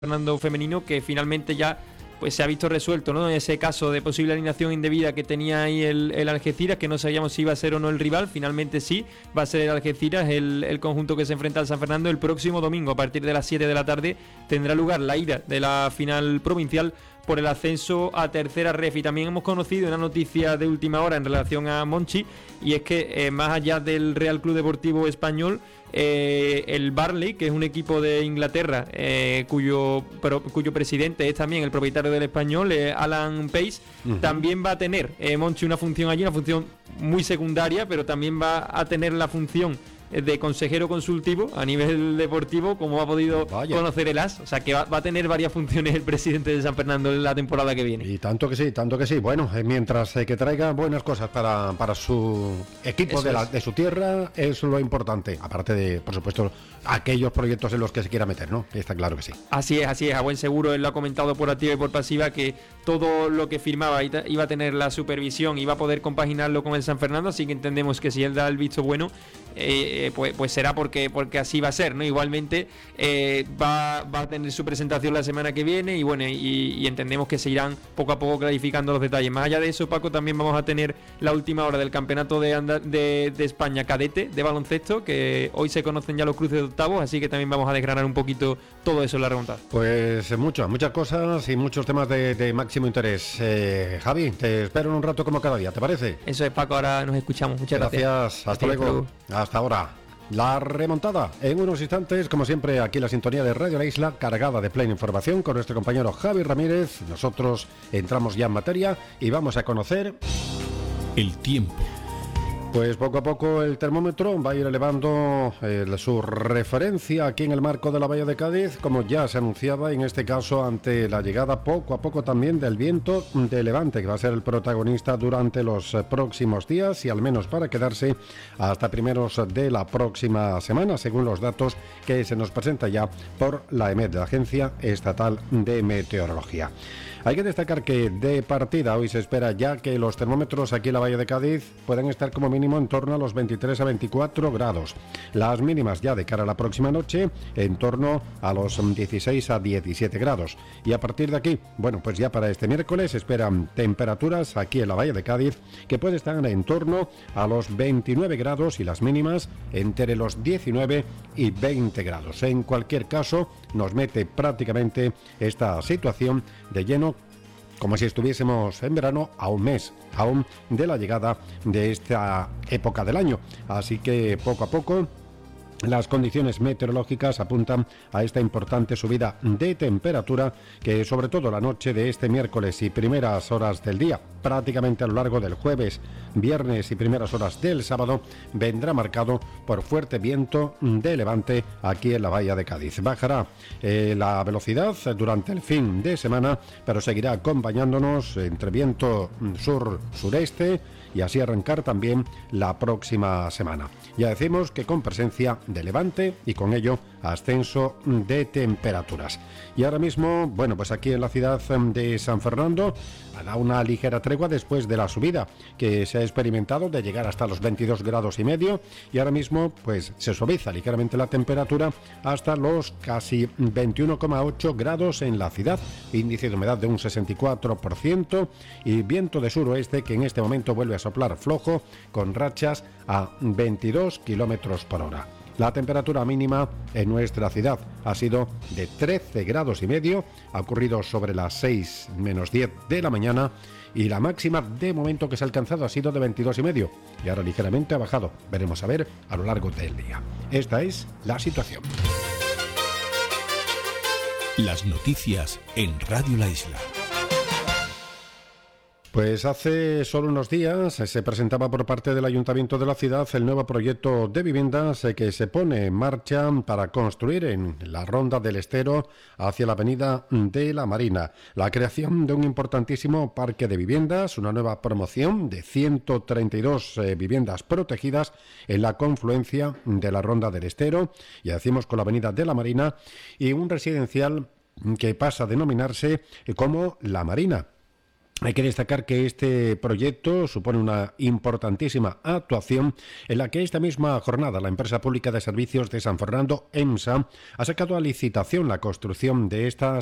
Fernando femenino, que finalmente ya pues se ha visto resuelto, ¿no? En ese caso de posible alineación indebida que tenía ahí el Algeciras, que no sabíamos si iba a ser o no el rival. Finalmente sí, va a ser el Algeciras el conjunto que se enfrenta al San Fernando. El próximo domingo a partir de las 7 de la tarde tendrá lugar la ida de la final provincial por el ascenso a tercera ref. Y también hemos conocido una noticia de última hora en relación a Monchi, y es que más allá del Real Club Deportivo Español, el Burnley, que es un equipo de Inglaterra, cuyo presidente es también el propietario del Español, Alan Pace, también va a tener Monchi una función allí, una función muy secundaria, pero también va a tener la función de consejero consultivo a nivel deportivo, como ha podido conocer el AS. O sea que va a tener varias funciones el presidente de San Fernando en la temporada que viene. Y tanto que sí, tanto que sí. Bueno, mientras que traiga buenas cosas para su equipo de su tierra, es lo importante. Aparte de, por supuesto, aquellos proyectos en los que se quiera meter, ¿no? Está claro que sí. Así es, a buen seguro. Él lo ha comentado por activa y por pasiva, que todo lo que firmaba iba a tener la supervisión, iba a poder compaginarlo con el San Fernando, así que entendemos que si él da el visto bueno, pues será porque así va a ser, ¿no? Igualmente va a tener su presentación la semana que viene, y bueno, y entendemos que se irán poco a poco clarificando los detalles. Más allá de eso, Paco, también vamos a tener la última hora del campeonato de España cadete de baloncesto, que hoy se conocen ya los cruces de octavos, así que también vamos a desgranar un poquito todo eso en la remontada. Pues muchas cosas y muchos temas de máximo interés. Javi, te espero en un rato como cada día, ¿te parece? Eso es, Paco, ahora nos escuchamos. Muchas gracias. Hasta luego. Hasta ahora. La remontada en unos instantes, como siempre, aquí la sintonía de Radio La Isla, cargada de plena información con nuestro compañero Javi Ramírez. Nosotros entramos ya en materia y vamos a conocer el tiempo. Pues poco a poco el termómetro va a ir elevando su referencia aquí en el marco de la Bahía de Cádiz, como ya se anunciaba, en este caso ante la llegada poco a poco también del viento de levante, que va a ser el protagonista durante los próximos días y al menos para quedarse hasta primeros de la próxima semana, según los datos que se nos presenta ya por la EMET, la Agencia Estatal de Meteorología. Hay que destacar que de partida hoy se espera ya que los termómetros aquí en la Bahía de Cádiz pueden estar como mínimo en torno a los 23 a 24 grados. Las mínimas ya de cara a la próxima noche en torno a los 16 a 17 grados. Y a partir de aquí, bueno, pues ya para este miércoles se esperan temperaturas aquí en la Bahía de Cádiz que pueden estar en torno a los 29 grados y las mínimas entre los 19 y 20 grados. En cualquier caso, nos mete prácticamente esta situación de lleno, como si estuviésemos en verano, a un mes aún de la llegada de esta época del año. Así que poco a poco las condiciones meteorológicas apuntan a esta importante subida de temperatura que, sobre todo la noche de este miércoles y primeras horas del día, prácticamente a lo largo del jueves, viernes y primeras horas del sábado, vendrá marcado por fuerte viento de levante aquí en la Bahía de Cádiz. Bajará la velocidad durante el fin de semana, pero seguirá acompañándonos entre viento sur-sureste y así arrancar también la próxima semana. Ya decimos que con presencia de levante y con ello ascenso de temperaturas. Y ahora mismo, bueno, pues aquí en la ciudad de San Fernando da una ligera tregua después de la subida que se ha experimentado de llegar hasta los 22 grados y medio, y ahora mismo pues se suaviza ligeramente la temperatura hasta los casi 21,8 grados en la ciudad, índice de humedad de un 64% y viento de suroeste que en este momento vuelve a soplar flojo con rachas a 22 kilómetros por hora. La temperatura mínima en nuestra ciudad ha sido de 13 grados y medio, ha ocurrido sobre las 6 menos 10 de la mañana, y la máxima de momento que se ha alcanzado ha sido de 22 y medio y ahora ligeramente ha bajado. Veremos a ver a lo largo del día. Esta es la situación. Las noticias en Radio La Isla. Pues hace solo unos días se presentaba por parte del Ayuntamiento de la ciudad el nuevo proyecto de viviendas que se pone en marcha para construir en la Ronda del Estero hacia la Avenida de la Marina. La creación de un importantísimo parque de viviendas, una nueva promoción de 132 viviendas protegidas en la confluencia de la Ronda del Estero, ya decimos con la Avenida de la Marina, y un residencial que pasa a denominarse como La Marina. Hay que destacar que este proyecto supone una importantísima actuación en la que esta misma jornada la empresa pública de servicios de San Fernando, EMSA, ha sacado a licitación la construcción de estas